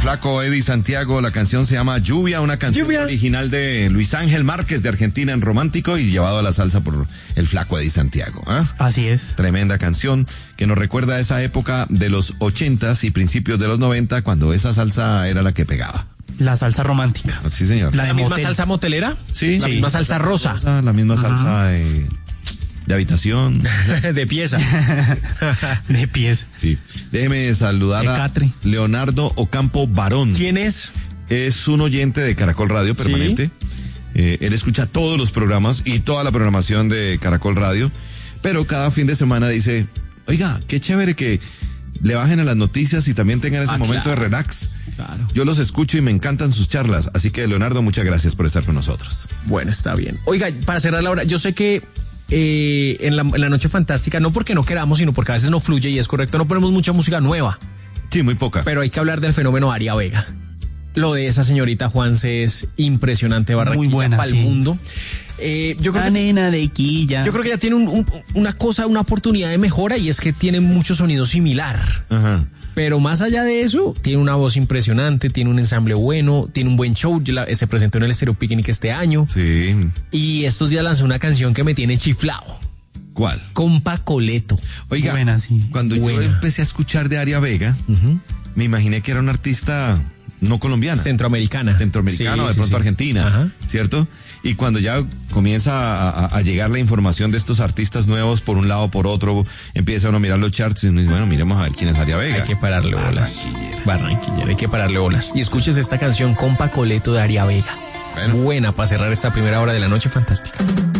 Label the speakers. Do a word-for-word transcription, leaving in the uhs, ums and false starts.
Speaker 1: flaco Eddie Santiago. La canción se llama Lluvia, una canción Lluvia. original de Luis Ángel Márquez de Argentina en romántico y llevado a la salsa por el flaco Eddie Santiago. ¿eh?
Speaker 2: Así es.
Speaker 1: Tremenda canción que nos recuerda a esa época de los ochentas y principios de los noventa cuando esa salsa era la que pegaba.
Speaker 2: La salsa romántica.
Speaker 1: Sí, señor.
Speaker 3: ¿La, ¿La misma motel. salsa motelera?
Speaker 1: Sí.
Speaker 3: La
Speaker 1: sí.
Speaker 3: misma salsa rosa.
Speaker 1: rosa la misma Ajá. salsa de... De habitación.
Speaker 3: De pieza.
Speaker 2: De pieza.
Speaker 1: Sí. Déjeme saludar
Speaker 2: de
Speaker 1: a
Speaker 2: Catri.
Speaker 1: Leonardo Ocampo Barón.
Speaker 3: ¿Quién es?
Speaker 1: Es un oyente de Caracol Radio permanente. ¿Sí? Eh, él escucha todos los programas y toda la programación de Caracol Radio. Pero cada fin de semana dice, oiga, qué chévere que le bajen a las noticias y también tengan ese ah, momento claro. de relax. Claro. Yo los escucho y me encantan sus charlas. Así que, Leonardo, muchas gracias por estar con nosotros.
Speaker 3: Bueno, está bien. Oiga, para cerrar la hora, yo sé que Eh, en, la, en la Noche Fantástica, no porque no queramos, sino porque a veces no fluye y es correcto, no ponemos mucha música nueva.
Speaker 1: Sí, muy poca.
Speaker 3: Pero hay que hablar del fenómeno Aria Vega. Lo de esa señorita Juanse es impresionante, Barranquilla para el sí. mundo. Eh, yo creo
Speaker 2: la
Speaker 3: que,
Speaker 2: nena de Quilla.
Speaker 3: Yo creo que ella tiene un, un, una cosa, una oportunidad de mejora y es que tiene mucho sonido similar.
Speaker 1: Ajá.
Speaker 3: Pero más allá de eso, tiene una voz impresionante, tiene un ensamble bueno, tiene un buen show, se presentó en el Estéreo Picnic este año.
Speaker 1: Sí.
Speaker 3: Y estos días lanzó una canción que me tiene chiflado.
Speaker 1: ¿Cuál?
Speaker 3: Compa Coleto.
Speaker 1: Oiga,
Speaker 2: buena, sí.
Speaker 1: cuando
Speaker 3: buena.
Speaker 1: yo empecé a escuchar de Aria Vega, uh-huh. me imaginé que era una artista no colombiana.
Speaker 3: Centroamericana.
Speaker 1: Centroamericana,
Speaker 3: sí,
Speaker 1: de
Speaker 3: sí,
Speaker 1: pronto
Speaker 3: sí.
Speaker 1: argentina, Ajá. ¿cierto? Y cuando ya comienza a, a, a llegar la información de estos artistas nuevos por un lado, por otro, empieza uno a mirar los charts y dice, bueno, miremos a ver quién es Aria Vega.
Speaker 3: Hay que pararle bolas. Barranquillera. Barranquillera, hay que pararle bolas. Y escuches esta canción, Compa Coleto de Aria Vega. Bueno. Buena para cerrar esta primera hora de la Noche Fantástica.